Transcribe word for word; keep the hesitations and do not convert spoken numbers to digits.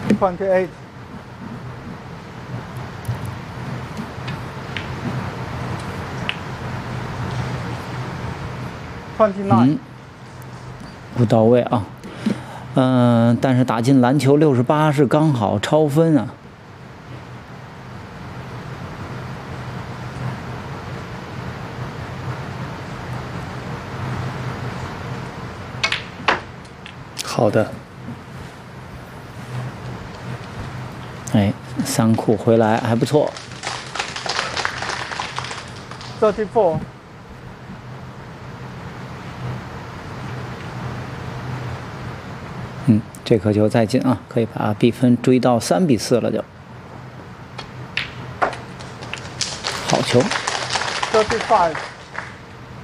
twenty-eight. twenty-nine. 嗯，不到位啊。嗯、呃，但是打进篮球六十八是刚好超分啊。好的。哎，三库回来还不错。 thirty-four. 嗯，这颗球再进啊，可以把比分追到三比四了就。好球。 thirty-five.